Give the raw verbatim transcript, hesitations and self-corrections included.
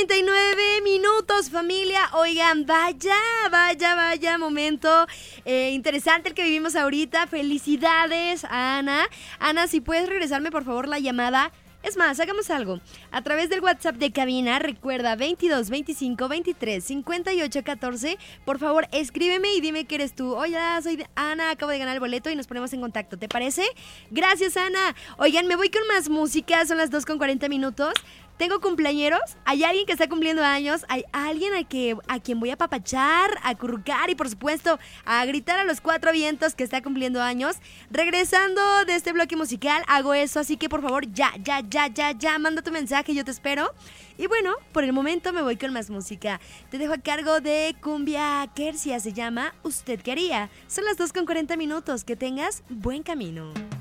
treinta y nueve minutos, familia. Oigan, vaya, vaya, vaya momento eh, interesante el que vivimos ahorita. Felicidades a Ana. Ana, si puedes regresarme por favor la llamada. Es más, hagamos algo. A través del WhatsApp de cabina, recuerda veintidós, veinticinco, veintitrés, cincuenta y ocho, catorce. Por favor, escríbeme y dime que eres tú. Hola, soy Ana, acabo de ganar el boleto y nos ponemos en contacto. ¿Te parece? Gracias, Ana. Oigan, me voy con más música. Son las dos con cuarenta minutos. Tengo cumpleañeros, hay alguien que está cumpliendo años, hay alguien a, que, a quien voy a apapachar, a acurrucar y por supuesto a gritar a los cuatro vientos que está cumpliendo años. Regresando de este bloque musical, hago eso, así que por favor ya, ya, ya, ya, ya, manda tu mensaje, yo te espero. Y bueno, por el momento me voy con más música. Te dejo a cargo de Cumbia Quercia, se llama ¿Usted qué haría? Son las dos con cuarenta minutos, que tengas buen camino.